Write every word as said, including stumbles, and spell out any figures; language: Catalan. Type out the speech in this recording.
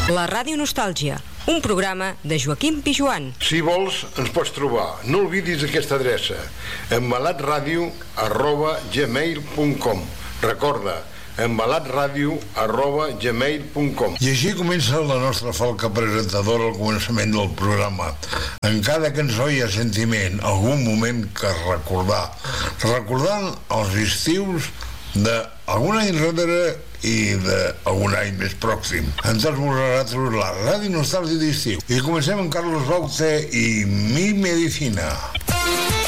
La Ràdio Nostàlgia, un programa de Joaquim Pijuan. Si vols, ens pots trobar. No oblidis aquesta adreça: embalatradio arroba gmail punt com. Recorda, embalatradio arroba gmail punt com. I així comença la nostra falca presentadora al començament del programa. En cada cançó hi ha sentiment, algun moment que recordar. Recordant els estius d'algun any enrere i d'algun any més pròxim. En tots vosaltres, la Ràdio Nostàlgia d'estiu. I comencem amb Carlos Baute i Mi Medicina.